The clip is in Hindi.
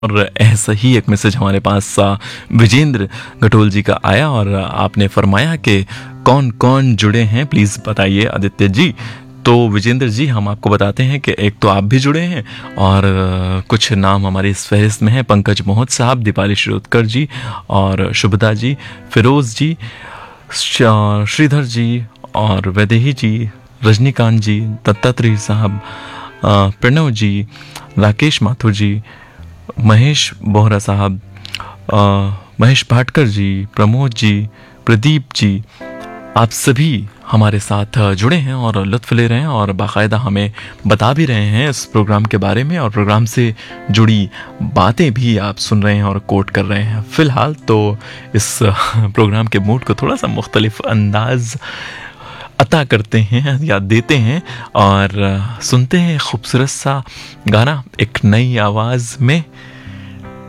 और ऐसा ही एक मैसेज हमारे पास विजेंद्र गटोल जी का आया और आपने फरमाया कि कौन कौन जुड़े हैं, प्लीज़ बताइए आदित्य जी। तो विजेंद्र जी, हम आपको बताते हैं कि एक तो आप भी जुड़े हैं और कुछ नाम हमारी इस फहरिस्त में है। पंकज मोहत साहब, दीपाली शिरोडकर जी और शुभदा जी, फिरोज़ जी, श्रीधर जी और वैदेही जी, रजनीकांत जी, दत्तात्रेय साहब, प्रणव जी, राकेश माथुर जी, महेश बोहरा साहब, महेश भाटकर जी, प्रमोद जी, प्रदीप जी, आप सभी हमारे साथ जुड़े हैं और लुत्फ़ ले रहे हैं और बाकायदा हमें बता भी रहे हैं इस प्रोग्राम के बारे में और प्रोग्राम से जुड़ी बातें भी आप सुन रहे हैं और कोट कर रहे हैं। फ़िलहाल तो इस प्रोग्राम के मूड को थोड़ा सा मुख्तलिफ अंदाज अता करते हैं या देते हैं और सुनते हैं खूबसूरत सा गाना एक नई आवाज़ में।